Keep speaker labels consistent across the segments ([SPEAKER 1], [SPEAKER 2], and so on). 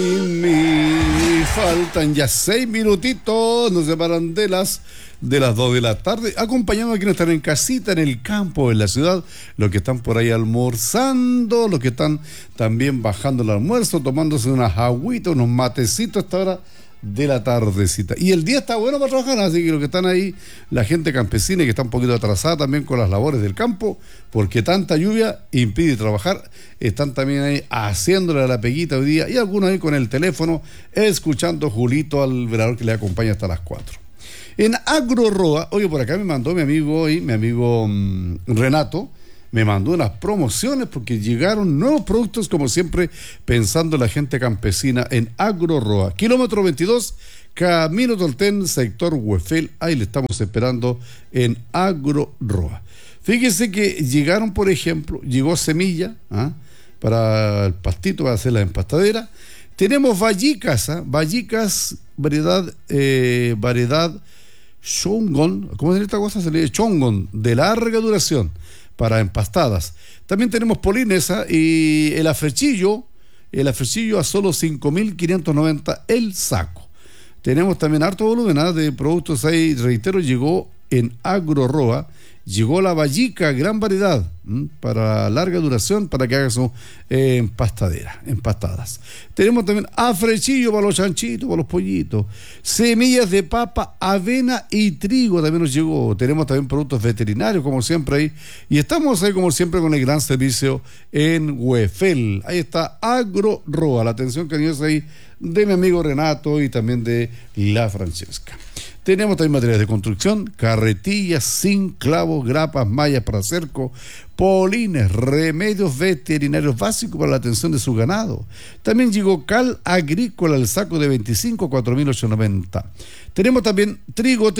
[SPEAKER 1] Faltan ya 6 minutitos, nos separan de las 2 de la tarde, acompañando a quienes están en casita, en el campo, en la ciudad, los que están por ahí almorzando, los que están también bajando el almuerzo, tomándose unas agüitas, unos matecitos a esta hora de la tardecita. Y el día está bueno para trabajar, así que los que están ahí, la gente campesina que está un poquito atrasada también con las labores del campo, porque tanta lluvia impide trabajar, están también ahí haciéndole a la peguita hoy día, y algunos ahí con el teléfono, escuchando Julito al velador que le acompaña hasta las 4. En AgroRoa, oye, por acá me mandó mi amigo Renato, me mandó unas promociones porque llegaron nuevos productos, como siempre, pensando en la gente campesina en AgroRoa. Kilómetro 22, Camino Tolten, sector Huefel, ahí le estamos esperando en AgroRoa. Fíjese que llegaron, por ejemplo, llegó semilla para el pastito, para hacer la empastadera. Tenemos vallicas, variedad Chongon, ¿cómo se llama esta cosa? Se le dice Chongon, de larga duración, para empastadas. También tenemos polinesa y el afrechillo a solo 5.590 el saco. Tenemos también harto volumen de productos ahí, reitero, llegó en AgroRoa, llegó la vallica, gran variedad, para larga duración, para que haga su empastadas. Tenemos también afrechillo para los chanchitos, para los pollitos, semillas de papa, avena y trigo también nos llegó. Tenemos también productos veterinarios, como siempre ahí, y estamos ahí como siempre con el gran servicio en Huefel. Ahí está AgroRoa, la atención cariñosa ahí de mi amigo Renato y también de la Francesca. Tenemos también materiales de construcción, carretillas, zinc, clavos, grapas, mallas para cerco, polines, remedios veterinarios básicos para la atención de su ganado. También llegó cal agrícola al saco de 25 a 4.890. Tenemos también trigo,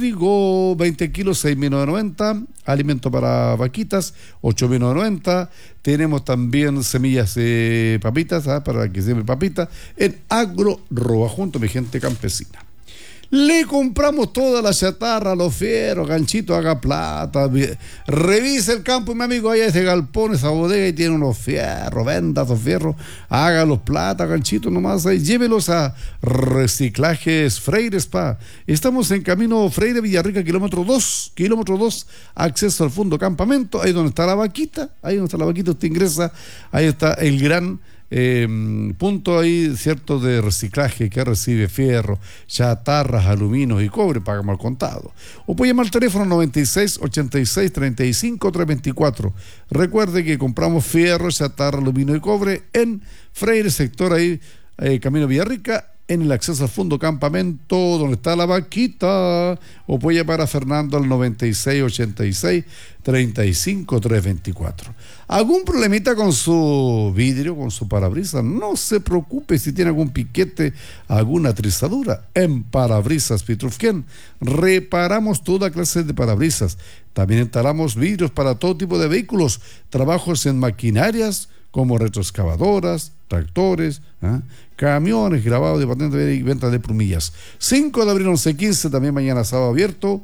[SPEAKER 1] 20 kilos, 6.990. Alimento para vaquitas, 8.990. Tenemos también semillas de papitas, para que siembre papita, en AgroRoa, junto a mi gente campesina. Le compramos toda la chatarra, los fierros, ganchito, haga plata. Revise el campo, mi amigo, allá ese galpón, esa bodega, y tiene unos fierros, venda esos fierros, hágalos plata, ganchito nomás, ahí, llévelos a Reciclajes Freire Spa. Estamos en camino Freire Villarrica, kilómetro 2, acceso al fondo campamento, ahí donde está la vaquita, usted ingresa, ahí está el gran punto ahí, cierto, de reciclaje que recibe fierro, chatarras, aluminos y cobre, pagamos al contado. O puede llamar al teléfono 96 86 35 324. Recuerde que compramos fierro, chatarra, aluminio y cobre en Freire, sector ahí, Camino Villarrica, en el acceso al fondo campamento donde está la vaquita. O puede llamar a Fernando al 96 86 35 324. ¿Algún problemita con su vidrio, con su parabrisas? No se preocupe si tiene algún piquete, alguna trizadura. En Parabrisas Pitrufquén reparamos toda clase de parabrisas. También instalamos vidrios para todo tipo de vehículos, trabajos en maquinarias como retroexcavadoras, tractores, camiones, grabados de patente y venta de plumillas. 5 de abril 11:15, también mañana sábado abierto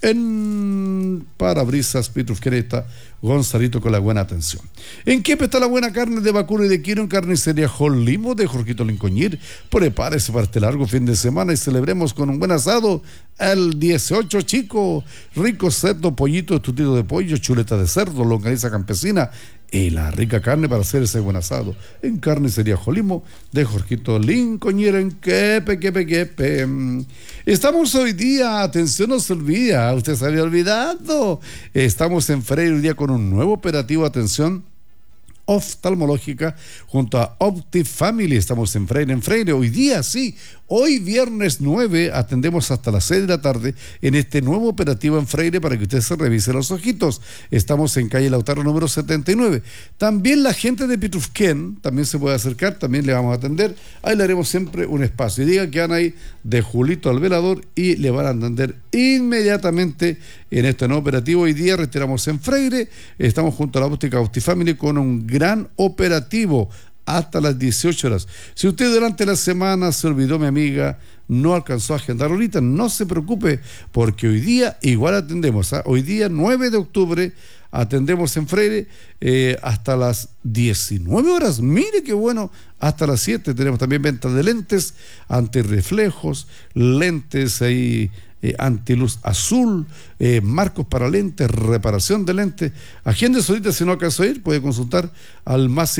[SPEAKER 1] en Parabrisas Pitrufquereta, Gonzalito con la buena atención. ¿En qué está la buena carne de vacuno y de quiero en Carnicería Jolimo de Jorgito Lincoñir? Prepárese para este largo fin de semana y celebremos con un buen asado el 18, chico. Rico cerdo, pollito, estutito de pollo, chuleta de cerdo, longaniza campesina y la rica carne para hacer ese buen asado en Carnicería Jolimo de Jorgito Lincoñir en Quepe. Estamos hoy día, atención, no se olvida, usted se había olvidado, estamos en Freire hoy día con un nuevo operativo, atención, oftalmológica junto a OptiFamily. Estamos en Freire hoy día, sí, hoy viernes 9 atendemos hasta las 6 de la tarde en este nuevo operativo en Freire para que usted se revise los ojitos. Estamos en calle Lautaro número 79. También la gente de Pitrufquén también se puede acercar, también le vamos a atender, ahí le haremos siempre un espacio. Y digan que van ahí de Julito al velador y le van a atender inmediatamente en este nuevo operativo. Hoy día retiramos en Freire, estamos junto a la óptica OptiFamily con un gran operativo hasta las 18 horas. Si usted durante la semana se olvidó, mi amiga, no alcanzó a agendar ahorita, no se preocupe, porque hoy día igual atendemos. Hoy día 9 de octubre Atendemos en Freire hasta las 19 horas. Mire qué bueno, hasta las 7 tenemos también venta de lentes, antirreflejos, lentes ahí antiluz azul, marcos para lentes, reparación de lentes. Agende solita si no acaso ir, puede consultar al más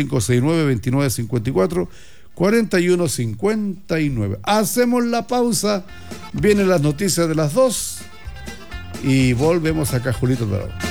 [SPEAKER 1] 569-2954-4159. Hacemos la pausa, vienen las noticias de las 2 y volvemos acá, Julito Dorado.